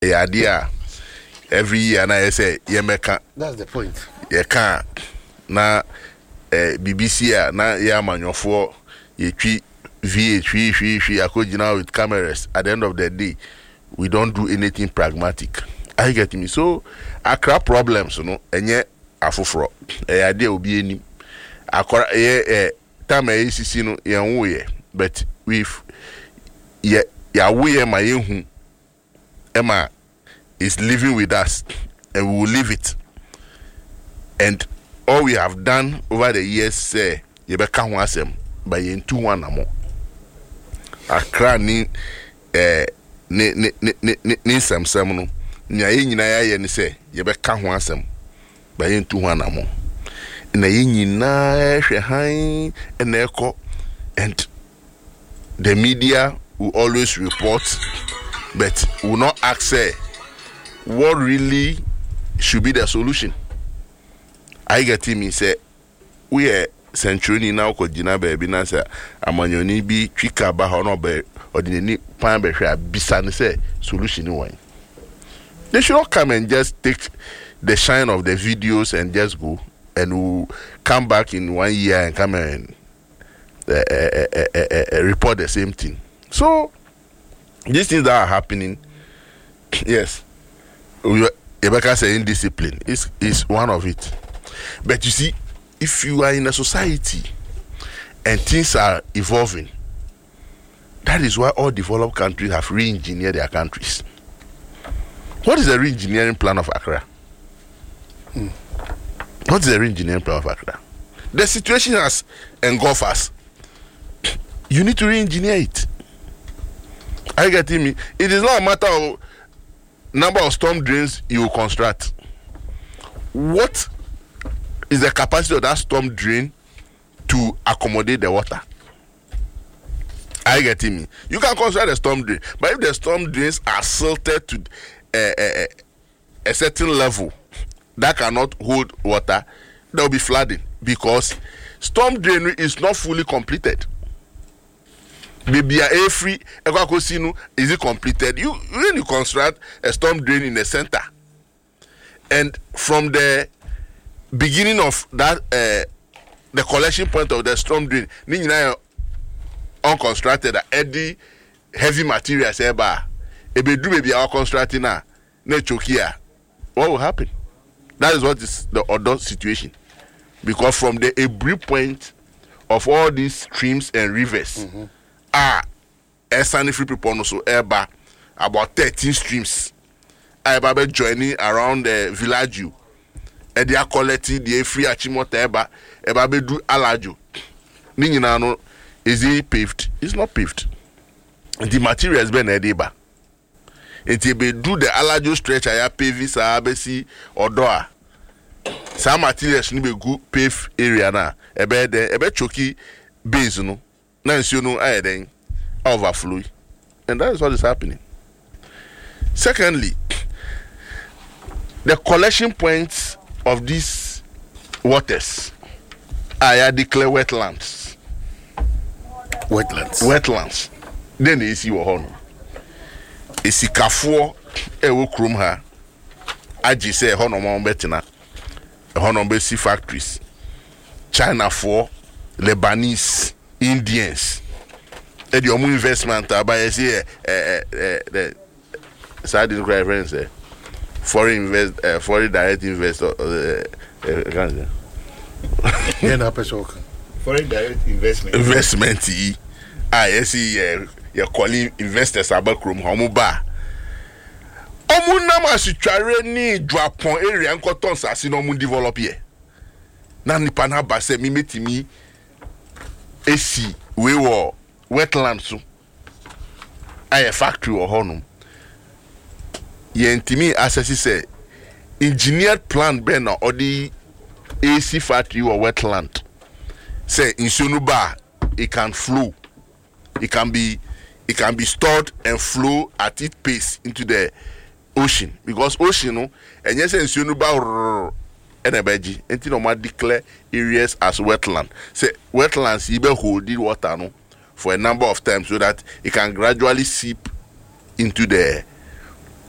idea every year na say yemeka. That's the point. Ye can na BBC na ya manyofo ye twi VH akojina with cameras. At the end of the day, we don't do anything pragmatic. I get me. So Accra problems, enye afufro. Idea obi enim. Akora time ACC no ye but with ya we ma yehu Emma is living with us and we will leave it. And all we have done over the years say yebeka ho asem by yentu one amo. Accra ni samsam no nya nyina ya ni say yebeka ho asem by yentu one amo. Na nyina hwe han eneko and the media will always report but will not ask say what really should be the solution. I get him say we are century now ko jina baby na say amanyoni bi twika ba ho no be odini pan be hwe abisa ne say solution ni one. They should not come and just take the shine of the videos and just go and we'll come back in 1 year and come and report the same thing. So these things that are happening, yes, Rebecca saying discipline is one of it. But you see, if you are in a society and things are evolving, that is why all developed countries have re-engineered their countries. What is the re-engineering plan of Accra? What is the re-engineering plan of Accra? The situation has engulfed us. You need to re-engineer it. Are you getting me? It is not a matter of number of storm drains you will construct. What is the capacity of that storm drain to accommodate the water? Are you getting me? You can construct a storm drain, but if the storm drains are silted to a certain level that cannot hold water, there will be flooding because storm drain is not fully completed. Maybe a free is it completed? You when you construct a storm drain in the center, and from the beginning of that the collection point of the storm drain, unconstructed eddy heavy materials eba ebedu maybe our constructing na chokia. What will happen? That is what is the other situation, because from the every point of all these streams and rivers. Sunny free people no so eba about 13 streams. Eba be joining around the village you. And they are collecting the free achimota eba be do alajo. Ni nyina no is it paved? It's not paved. The materials been edeba. It be do the alajo stretch aya paving sa abesi odoa. Some materials ni be good pave area na. Ebe choki base no. Then overflow, and that is what is happening. Secondly, the collection points of these waters are declared wetlands. Then they see what honor. It's Kafo ewo krum ha. Aji say honor mon betina. Honor besi factories. China for Lebanese. Indians, and your investment by the side friends, foreign direct investor, foreign direct investment. I see you're calling investors about Chrome Homuba. Omunama Suchare ni Drapon area and Cotons as in Omun develop here. Nani Panaba se mi. AC we were wetlands so a factory or honum yentimi assess say engineered plan ben or the AC factory or wetland say in Sunuba it can flow, it can be stored and flow at its pace into the ocean, because ocean no and yes in Sunuba Enebeji, and no declare areas as wetland. Say wetlands even hold the water no for a number of times so that it can gradually seep into the